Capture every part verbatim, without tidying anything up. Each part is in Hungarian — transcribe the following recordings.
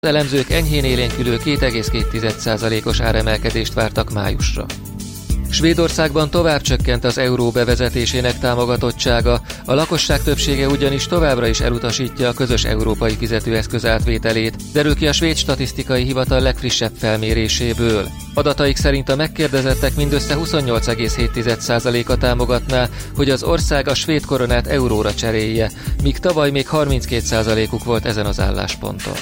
Az elemzők enyhén élénkülő két egész két százalékos áremelkedést vártak májusra. Svédországban tovább csökkent az euró bevezetésének támogatottsága, a lakosság többsége ugyanis továbbra is elutasítja a közös európai fizetőeszköz átvételét, derül ki a Svéd Statisztikai Hivatal legfrissebb felméréséből. Adataik szerint a megkérdezettek mindössze huszonnyolc egész hét százaléka támogatná, hogy az ország a svéd koronát euróra cserélje, míg tavaly még harminckét százalékuk volt ezen az állásponton.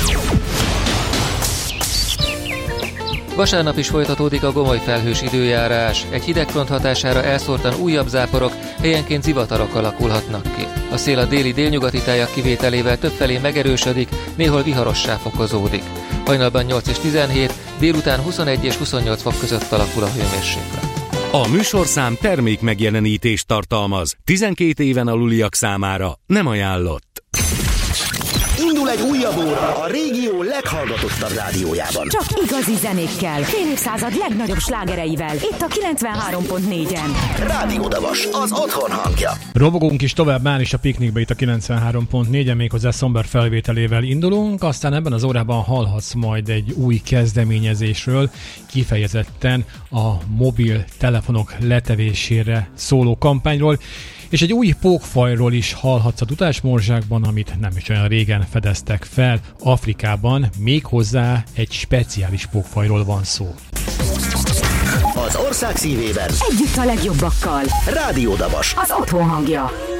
Vasárnap is folytatódik a gomoly felhős időjárás. Egy hidegfront hatására elszórtan újabb záporok, helyenként zivatarok alakulhatnak ki. A szél a déli délnyugati tájak kivételével többfelé megerősödik, néhol viharossá fokozódik. Hajnalban nyolc és tizenhét, délután huszonegy és huszonnyolc fok között alakul a hőmérséklet. A műsorszám termék megjelenítést tartalmaz. tizenkét éven aluliak számára nem ajánlott. Indul egy újabb óra a régió leghallgatottabb rádiójában. Csak igazi zenékkel, fél évszázad legnagyobb slágereivel. Itt a kilencvenhárom pont négyen. Rádió Davas, az otthon hangja. Robogunk is tovább már is a piknikbe itt a kilencvenhárom pont négyen, méghozzá Szomber felvételével indulunk. Aztán ebben az órában hallhatsz majd egy új kezdeményezésről, kifejezetten a mobil telefonok letevésére szóló kampányról. És egy új pókfajról is hallhatsz a Tudásmorzsákban, amit nem is olyan régen fedeztek fel. Afrikában méghozzá egy speciális pókfajról van szó. Az ország szívében együtt a legjobbakkal. Rádió Davas, az otthon hangja.